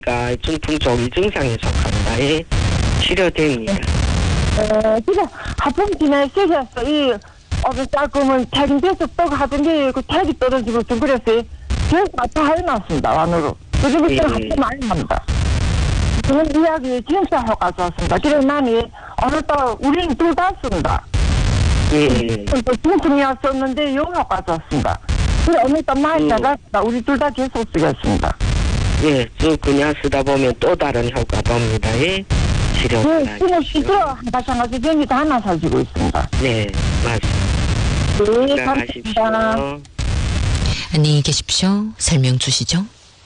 중풍 조기 증상에 속합니다. 예. 치료됩니다. 그래, 하품 지내시겠어. 이, 조금은 택이 계속 떠고 하던데, 그 택이 떨어지고 좀 그랬어요. 계속 아파하게 났습니다, 안으로. 그리고 예. 하품 많이 합니다. 그런 이야기 진짜 효과 좋았습니다. 그래, 나는 오늘 또, 우리는 둘 다 씁니다. 예. 중풍이었었는데, 요 효과 좋았습니다. 그래, 오늘 또 많이 나갔다. 우리 둘 다 계속 쓰겠습니다. 예, 쭉 그냥 쓰다 보면 또 다른 효과도 옵니다. 예. 치료. 네, 지금 시저 마찬가지 병이도 하나 사지고 있습니다. 네, 맞습니다. 네, 건강하십시오. 감사합니다. 안녕히 계십시오. 설명 주시죠.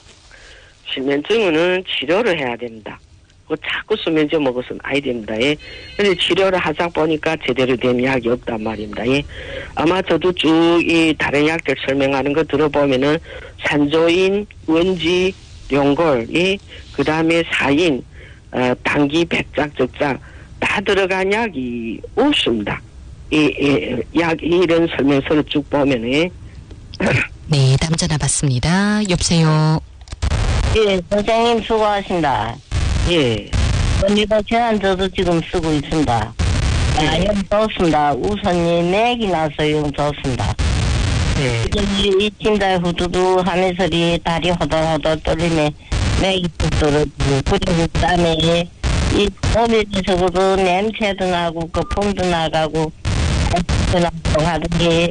실면증은 치료를 해야 됩니다. 자꾸 수면제 먹어서는 아이 됩니다. 예. 근데 치료를 하자 보니까 제대로 된 약이 없단 말입니다. 예. 아마 저도 쭉 이 다른 약들 설명하는 거 들어보면은 산조인, 원지, 용골, 그 다음에 사인, 당기, 백작, 적작 다 들어간 약이 없습니다. 약 이런 설명서를 쭉 보면은. 네, 다음 전화 받습니다. 여보세요. 예, 선생님 수고하십니다. 예. 언니도 제한저도 지금 쓰고 있습니다. 영 좋습니다. 우선이 맥이 나서 영 좋습니다. 네. 이 진달 후두두 하면서리 다리 호들호들 떨리네 맥이 뚝 떨어지고 그리고 그다음에 이 몸에서도 냄새도 나고 거품도 나가고 하는 게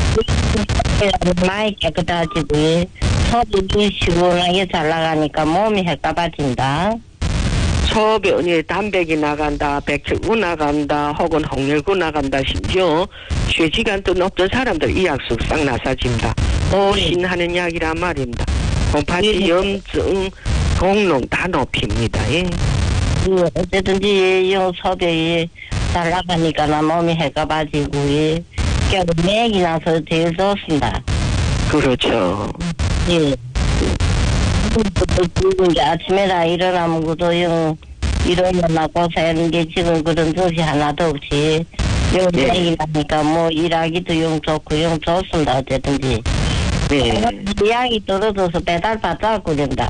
많이 깨끗해지고 속이 시원하게 잘 나가니까 몸이 헷갈아진다. 소변이 담백이 나간다, 백혈구 나간다, 혹은 홍열구 나간다, 심지어 쇠지간도 높은 사람들 이 약 쑥싹 나사집니다. 오신하는 약이란 말입니다. 곰팡이, 염증, 공농 다 높입니다. 예. 어쨌든지 이 소변이 잘 나가니까 나 몸이 헷갈아지고 결국 맥이 나서 제일 좋습니다. 그렇죠. 예. 이제 아침에나 일어나면 그도 일어나나 고생하는 게 지금 그런 것이 하나도 없이 맥이 나니까 뭐 일하기도 영 좋고 영 좋습니다. 어쨌든지. 네. 약이 떨어져서 배달 받자고 된다.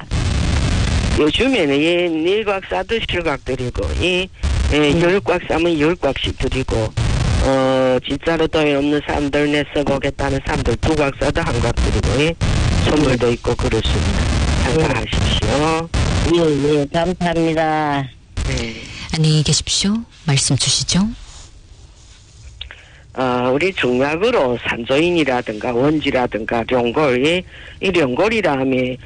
요즘에는 네곽 싸도 실곽 드리고, 열곽 싸면 10곽씩 드리고, 진짜로 돈이 없는 사람들 내 써보겠다는 사람들 2곽 싸도 1곽 드리고, 선물도 있고 그렇습니다. 참가하십시오. 예, 감사합니다. 네. 안녕히 계십시오. 말씀 주시죠. 우리 중약으로 산조인이라든가 원지라든가 룡골, 이 룡골이라 하면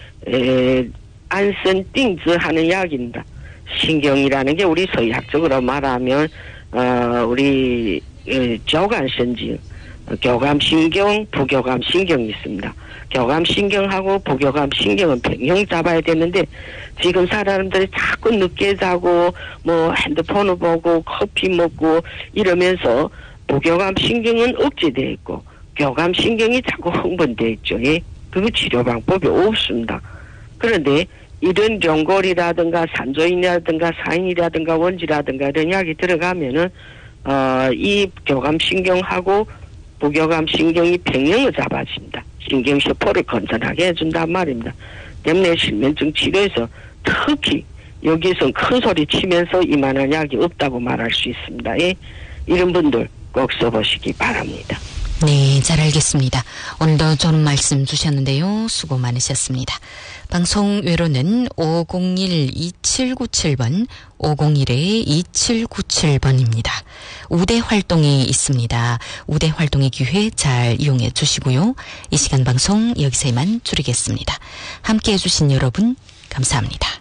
안선띵즈 하는 약입니다. 신경이라는 게 우리 서의학적으로 말하면 우리 교감신경, 교감신경, 부교감신경이 있습니다. 교감신경하고 부교감신경은 병용 잡아야 되는데 지금 사람들이 자꾸 늦게 자고 뭐 핸드폰을 보고 커피 먹고 이러면서 부교감신경은 억제되어 있고 교감신경이 자꾸 흥분되어 있죠. 예? 그거 치료 방법이 없습니다. 그런데 이런 룡골이라든가 산조인이라든가 사인이라든가 원지라든가 이런 약이 들어가면은 이 교감신경하고 부교감신경이 병영을 잡아줍니다. 신경세포를 건전하게 해준단 말입니다. 때문에 실면증 치료에서 특히 여기서 큰 소리 치면서 이만한 약이 없다고 말할 수 있습니다. 예? 이런 분들 꼭 써보시기 바랍니다. 네, 잘 알겠습니다. 오늘도 좋은 말씀 주셨는데요. 수고 많으셨습니다. 방송 외로는 501-2797번, 501-2797번입니다. 우대 활동이 있습니다. 우대 활동의 기회 잘 이용해 주시고요. 이 시간 방송 여기서 이만 줄이겠습니다. 함께해 주신 여러분 감사합니다.